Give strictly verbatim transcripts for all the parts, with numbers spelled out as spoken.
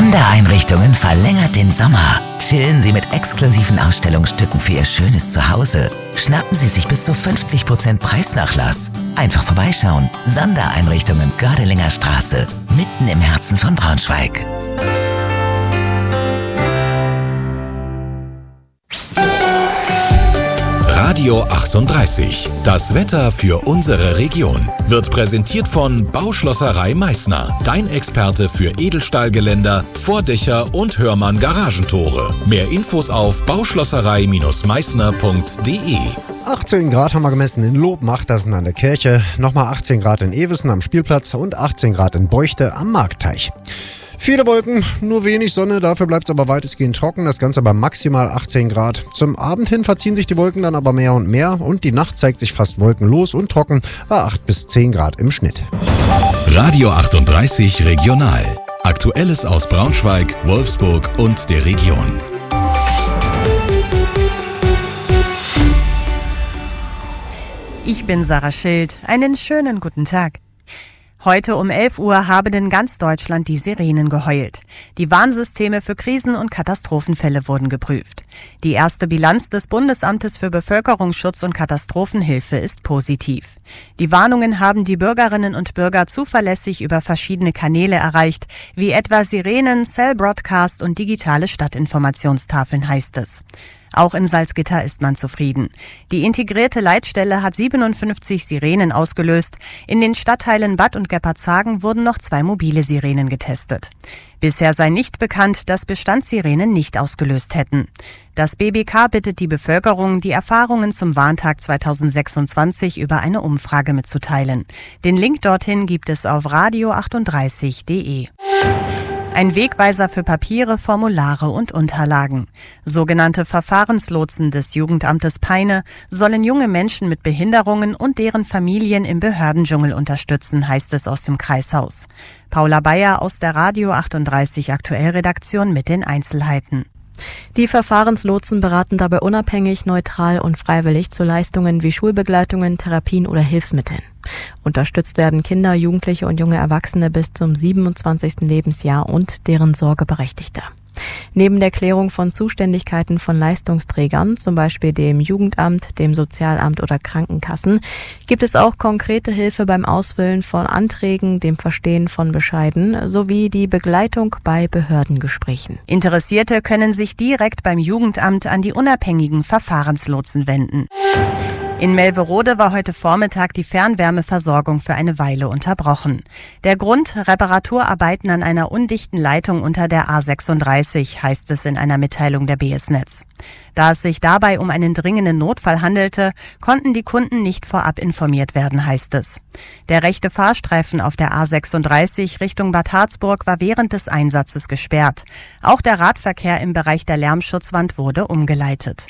Sondereinrichtungen verlängert den Sommer. Chillen Sie mit exklusiven Ausstellungsstücken für Ihr schönes Zuhause. Schnappen Sie sich bis zu fünfzig Prozent Preisnachlass. Einfach vorbeischauen. Sondereinrichtungen Gördelinger Straße, mitten im Herzen von Braunschweig. Radio achtunddreißig. Das Wetter für unsere Region wird präsentiert von Bauschlosserei Meißner. Dein Experte für Edelstahlgeländer, Vordächer und Hörmann Garagentore. Mehr Infos auf bauschlosserei Meißner punkt de. achtzehn Grad haben wir gemessen in Lobmachtersen an der Kirche, nochmal achtzehn Grad in Ewissen am Spielplatz und achtzehn Grad in Beuchte am Marktteich. Viele Wolken, nur wenig Sonne, dafür bleibt es aber weitestgehend trocken, das Ganze bei maximal achtzehn Grad. Zum Abend hin verziehen sich die Wolken dann aber mehr und mehr und die Nacht zeigt sich fast wolkenlos und trocken bei acht bis zehn Grad im Schnitt. Radio achtunddreißig Regional. Aktuelles aus Braunschweig, Wolfsburg und der Region. Ich bin Sarah Schild. Einen schönen guten Tag. Heute um elf Uhr haben in ganz Deutschland die Sirenen geheult. Die Warnsysteme für Krisen- und Katastrophenfälle wurden geprüft. Die erste Bilanz des Bundesamtes für Bevölkerungsschutz und Katastrophenhilfe ist positiv. Die Warnungen haben die Bürgerinnen und Bürger zuverlässig über verschiedene Kanäle erreicht, wie etwa Sirenen, Cell Broadcast und digitale Stadtinformationstafeln, heißt es. Auch in Salzgitter ist man zufrieden. Die integrierte Leitstelle hat siebenundfünfzig Sirenen ausgelöst. In den Stadtteilen Bad und Geppertshagen wurden noch zwei mobile Sirenen getestet. Bisher sei nicht bekannt, dass Bestandssirenen nicht ausgelöst hätten. Das B B K bittet die Bevölkerung, die Erfahrungen zum Warntag zweitausendsechsundzwanzig über eine Umfrage mitzuteilen. Den Link dorthin gibt es auf radio achtunddreißig punkt de. Ein Wegweiser für Papiere, Formulare und Unterlagen. Sogenannte Verfahrenslotsen des Jugendamtes Peine sollen junge Menschen mit Behinderungen und deren Familien im Behördendschungel unterstützen, heißt es aus dem Kreishaus. Paula Bayer aus der Radio achtunddreißig Aktuellredaktion mit den Einzelheiten. Die Verfahrenslotsen beraten dabei unabhängig, neutral und freiwillig zu Leistungen wie Schulbegleitungen, Therapien oder Hilfsmitteln. Unterstützt werden Kinder, Jugendliche und junge Erwachsene bis zum siebenundzwanzigsten Lebensjahr und deren Sorgeberechtigte. Neben der Klärung von Zuständigkeiten von Leistungsträgern, zum Beispiel dem Jugendamt, dem Sozialamt oder Krankenkassen, gibt es auch konkrete Hilfe beim Ausfüllen von Anträgen, dem Verstehen von Bescheiden sowie die Begleitung bei Behördengesprächen. Interessierte können sich direkt beim Jugendamt an die unabhängigen Verfahrenslotsen wenden. In Melverode war heute Vormittag die Fernwärmeversorgung für eine Weile unterbrochen. Der Grund: Reparaturarbeiten an einer undichten Leitung unter der A sechsunddreißig, heißt es in einer Mitteilung der B S Netz. Da es sich dabei um einen dringenden Notfall handelte, konnten die Kunden nicht vorab informiert werden, heißt es. Der rechte Fahrstreifen auf der A sechsunddreißig Richtung Bad Harzburg war während des Einsatzes gesperrt. Auch der Radverkehr im Bereich der Lärmschutzwand wurde umgeleitet.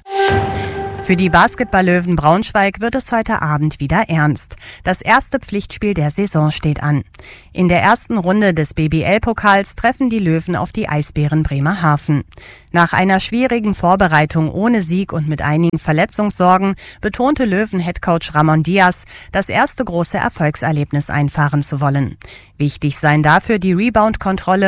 Für die Basketball-Löwen Braunschweig wird es heute Abend wieder ernst. Das erste Pflichtspiel der Saison steht an. In der ersten Runde des B B L-Pokals treffen die Löwen auf die Eisbären Bremerhaven. Nach einer schwierigen Vorbereitung ohne Sieg und mit einigen Verletzungssorgen betonte Löwen-Headcoach Ramon Diaz, das erste große Erfolgserlebnis einfahren zu wollen. Wichtig seien dafür die Rebound-Kontrolle